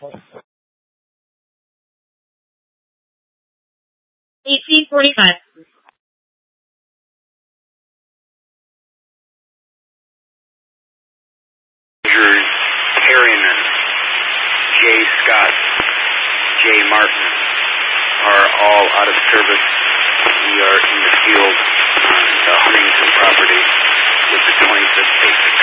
1845. Harriman, J. Scott, J. Martin are all out of service. We are in the field on the Huntington property with the 25th State.